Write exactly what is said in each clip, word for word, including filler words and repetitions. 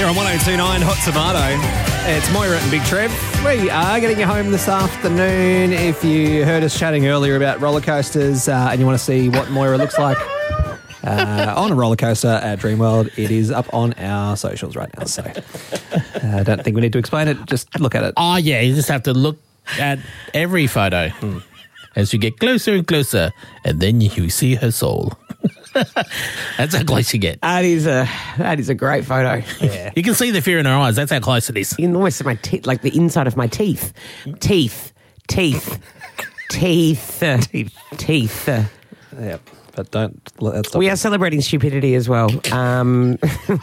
on one oh two point nine Hot Tomato. It's Moira and Big Trev. We are getting you home this afternoon. If you heard us chatting earlier about roller coasters uh, and you want to see what Moira looks like uh, on a roller coaster at Dreamworld, it is up on our socials right now. So uh, I don't think we need to explain it. Just look at it. Oh, yeah, you just have to look at every photo mm. as you get closer and closer, and then you see her soul. That's how close you get. That is a that is a great photo. Yeah, you can see the fear in her eyes. That's how close it is. You can almost see my teeth, like the inside of my teeth, teeth, teeth, teeth, teeth, teeth. Yep. But don't let that stop. We are celebrating stupidity as well. Um,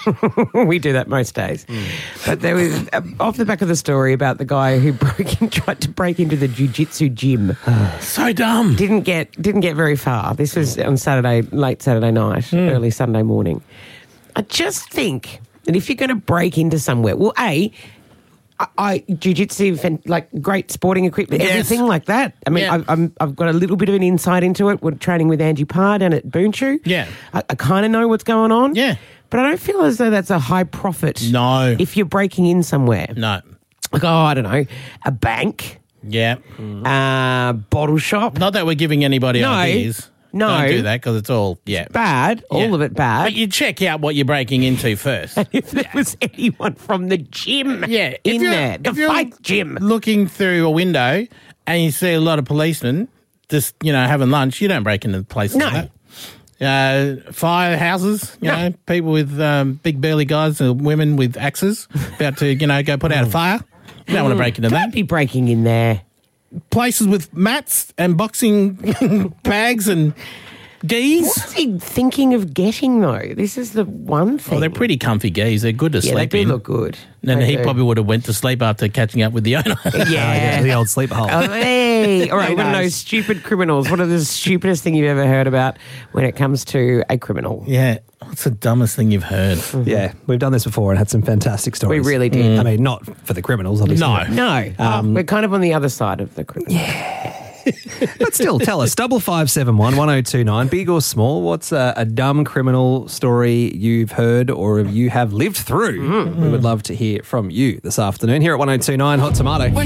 we do that most days. Mm. But there was, uh, off the back of the story about the guy who broke in, tried to break into the jiu-jitsu gym. So dumb. Didn't get didn't get very far. This was on Saturday, late Saturday night, mm. early Sunday morning. I just think that if you're going to break into somewhere, well, A, I, I jiu-jitsu, like great sporting equipment, yes. everything like that. I mean, yeah. I, I'm, I've got a little bit of an insight into it. We're training with Angie Parr down at Boonchu. Yeah. I, I kind of know what's going on. Yeah. But I don't feel as though that's a high profit. No. If you're breaking in somewhere. No. Like, oh, I don't know, a bank. Yeah. Mm. Uh, bottle shop. Not that we're giving anybody no. ideas. No. Don't do that because it's all, yeah. It's bad. Yeah. All of it bad. But you check out what you're breaking into first. And if there was anyone from the gym yeah, in there, the fight gym. Looking through a window and you see a lot of policemen just, you know, having lunch, you don't break into places no. like that. Uh, firehouses, you no. know, people with um, big burly guys and women with axes about to, you know, go put out a fire. You don't mm. want to break into don't that. Don't be breaking in there. Places with mats and boxing bags and geese. What's he thinking of getting, though? This is the one thing. Oh, they're pretty comfy geese. They're good to yeah, sleep they do in. look good. And they he do. probably would have went to sleep after catching up with the owner. Yeah. yeah the old sleep hole. Oh, hey. All right, we're going to know stupid criminals. What are the stupidest thing you've ever heard about when it comes to a criminal? Yeah. What's the dumbest thing you've heard? Mm-hmm. Yeah, we've done this before and had some fantastic stories. We really did. Mm. I mean, not for the criminals, obviously. No. No. Um, we're kind of on the other side of the criminal. Yeah. But still, tell us, double five seven one one zero two nine, big or small, what's a, a dumb criminal story you've heard or you have lived through? Mm-hmm. We would love to hear from you this afternoon here at one oh two nine Hot Tomato.